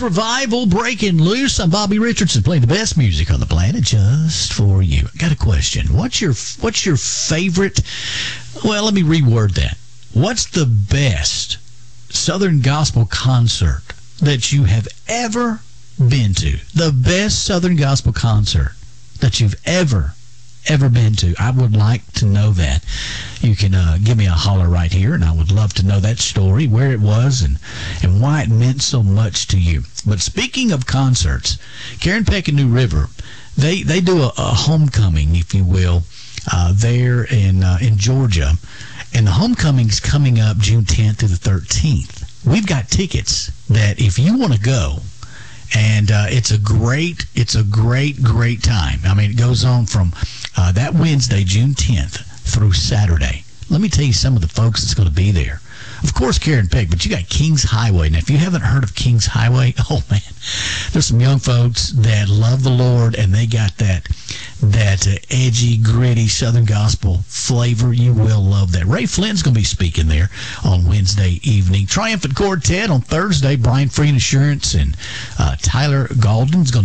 Revival breaking loose. I'm Bobby Richardson, playing the best music on the planet just for you. I got a question. What's your favorite? Well, let me reword that. What's the best Southern gospel concert that you have ever been to? The best Southern gospel concert that you've ever been to. I would like to know that. You can give me a holler right here, and I would love to know that story, where it was, and why it meant so much to you. But speaking of concerts, Karen Peck and New River, they do a homecoming, if you will, there in Georgia. And the homecoming's coming up June 10th through the 13th. We've got tickets that if you want to go, and it's a great time. I mean, it goes on from that Wednesday, June 10th, through Saturday. Let me tell you some of the folks that's going to be there. Of course, Karen Peck, but you got Kings Highway. Now, if you haven't heard of Kings Highway, oh, man, there's some young folks that love the Lord, and they got that edgy, gritty Southern gospel flavor. You will love that. Ray Flynn's going to be speaking there on Wednesday evening. Triumphant Quartet on Thursday. Brian Free Insurance and Tyler Galden's going to